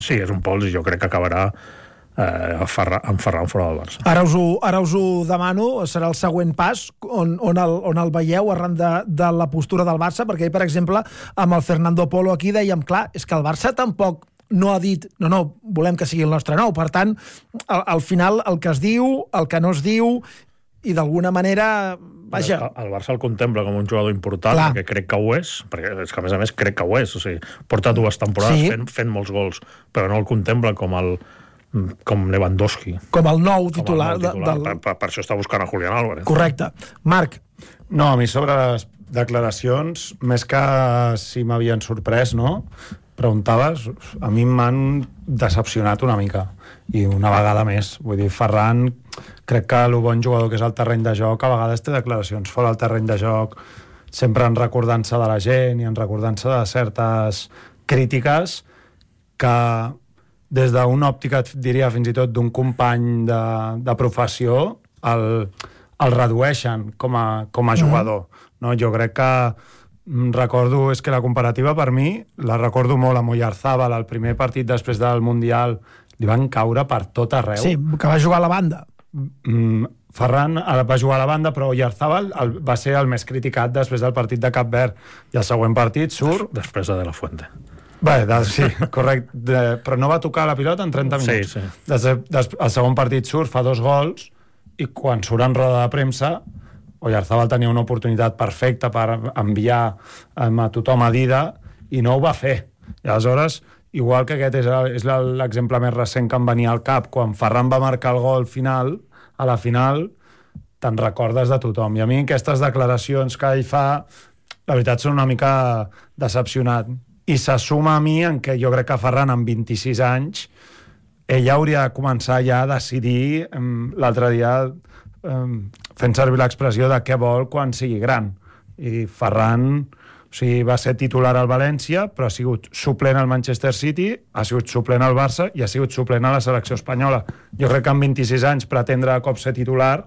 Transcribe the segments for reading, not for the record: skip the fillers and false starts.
Sí, és un pols i jo crec que acabarà amb Ferran fora del Barça. Ara us ho demano, serà el següent pas on el veieu arran de la postura del Barça, perquè, per exemple, amb el Fernando Polo aquí dèiem, clar, és que el Barça tampoc no ha dit, no, volem que sigui el nostre nou. Per tant, al final, el que es diu, el que no es diu, i d'alguna manera, vaja... El Barça el contempla com un jugador important, perquè crec que ho és, perquè és que, a més, crec que ho és. O sigui, porta 2 temporades fent molts gols, però no el contempla com Lewandowski. Com el nou titular. Per això està buscant a Julián Álvarez. Correcte. Marc? No, a mi sobre les declaracions, més que si m'havien sorprès, no?, preguntaves, a mi m'han decepcionat una mica, i una vegada més. Vull dir, Ferran, crec que el bon jugador que és el terreny de joc, a vegades té declaracions fora del terreny de joc, sempre en recordant-se de la gent i en recordant-se de certes crítiques que des d'una òptica, diria fins i tot d'un company de professió, el redueixen com a jugador. No? Jo crec que recordo, és que la comparativa per mi la recordo molt amb Oyarzábal, el primer partit després del Mundial li van caure per tot arreu. Sí, que va jugar a la banda. Ferran va jugar a la banda, però Oyarzábal va ser el més criticat després del partit de Cap Verd, i el següent partit surt... Després de la Fuente. Bé, sí, correcte, però no va tocar la pilota en 30 minuts. Sí. El segon partit surt, fa 2 gols, i quan surt en roda de premsa, Oyarzábal tenia una oportunitat perfecta per enviar a tothom a Dida i no ho va fer. I aleshores, igual que aquest és l'exemple més recent que em venia al cap, quan Ferran va marcar el gol final, a la final, te'n recordes de tothom. I a mi aquestes declaracions que ell fa, la veritat, són una mica decepcionat. I se suma a mi en què jo crec que Ferran, amb 26 anys, ell hauria de començar ja a decidir, l'altre dia, fent servir l'expressió de què vol quan sigui gran. I Ferran, va ser titular al València, però ha sigut suplent al Manchester City, ha sigut suplent al Barça i ha sigut suplent a la selecció espanyola. Jo crec que amb 26 anys pretendre a cop ser titular,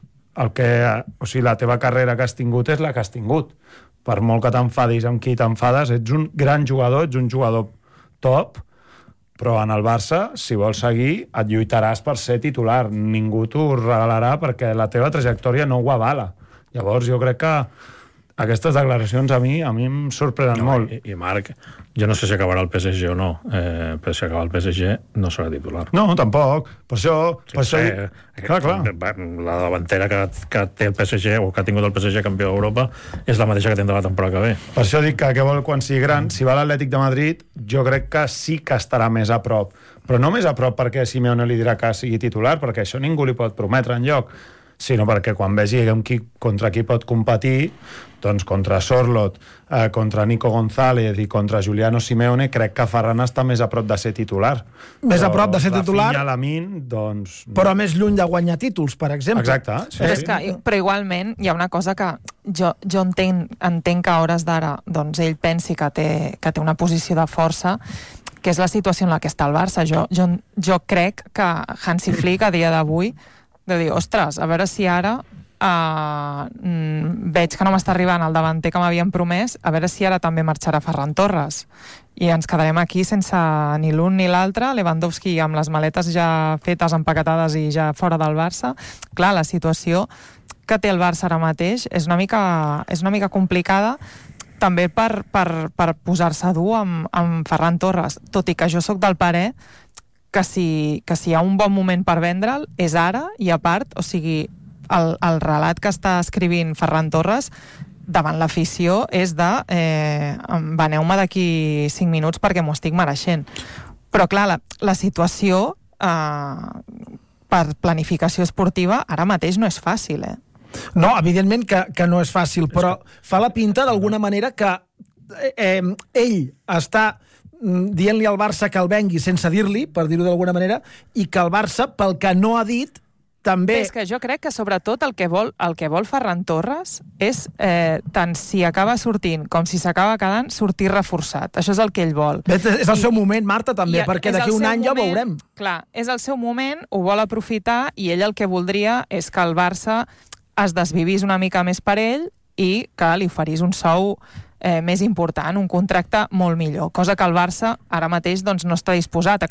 la teva carrera que has tingut és la que has tingut. Per molt que t'enfadis amb qui t'enfades, ets un gran jugador, ets un jugador top, però en el Barça, si vols seguir, et lluitaràs per ser titular. Ningú t'ho regalarà perquè la teva trajectòria no ho avala. Llavors, jo crec que aquestes declaracions a mi em sorprenen molt. I Marc, jo no sé si acabarà el PSG o no, però si acaba el PSG no serà titular. No, tampoc. Per això... Clar. La davantera que té el PSG, o que ha tingut el PSG campió d'Europa, és la mateixa que tindrà la temporada que ve. Per això dic que vol quan sigui gran, si va a l'Atlètic de Madrid, jo crec que sí que estarà més a prop. Però no més a prop perquè Simeone li dirà que sigui titular, perquè això ningú li pot prometre enlloc, sinó perquè quan vegi contra qui pot competir, doncs contra Sorloth, contra Nico González i contra Giuliano Simeone, crec que Ferran està més a prop de ser titular. Més a prop de ser titular, doncs... però més lluny de guanyar títols, per exemple. Exacte. Sí. Però igualment hi ha una cosa que jo entenc que a hores d'ara doncs ell pensi que té una posició de força, que és la situació en la que està el Barça. Jo crec que Hansi Flick a dia d'avui de dir, ostres, a veure si ara veig que no m'està arribant el davanter que m'havien promès, a veure si ara també marxarà Ferran Torres i ens quedarem aquí sense ni l'un ni l'altre, Lewandowski amb les maletes ja fetes, empaquetades i ja fora del Barça. Clar, la situació que té el Barça ara mateix és una mica complicada, també per posar-se dur amb Ferran Torres, tot i que jo sóc del parer que si hi ha un bon moment per vendre'l és ara, i a part, o sigui, el relat que està escrivint Ferran Torres davant l'afició és de veneu-me d'aquí 5 minuts perquè m'ho estic mereixent. Però clar, la situació per planificació esportiva ara mateix no és fàcil, No, evidentment que no és fàcil, però fa la pinta d'alguna manera que ell està dient-li al Barça que el vengui sense dir-li, per dir-ho d'alguna manera, i que el Barça, pel que no ha dit, també... És que jo crec que sobretot el que vol Ferran Torres és, tant si acaba sortint com si s'acaba quedant, sortir reforçat. Això és el que ell vol. És el seu moment, Marta, també, perquè d'aquí un any ja ho veurem. Clar, és el seu moment, ho vol aprofitar, i ell el que voldria és que el Barça es desvivís una mica més per ell i que li oferís un sou més important, un contracte molt millor, cosa que el Barça ara mateix doncs, no està disposat a